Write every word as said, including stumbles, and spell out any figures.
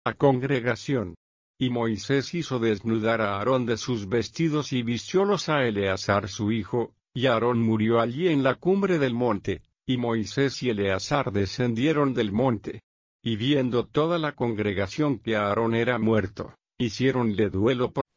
la congregación. Y Moisés hizo desnudar a Aarón de sus vestidos y vistiólos a Eleazar su hijo, y Aarón murió allí en la cumbre del monte, y Moisés y Eleazar descendieron del monte. Y viendo toda la congregación que Aarón era muerto, hiciéronle duelo por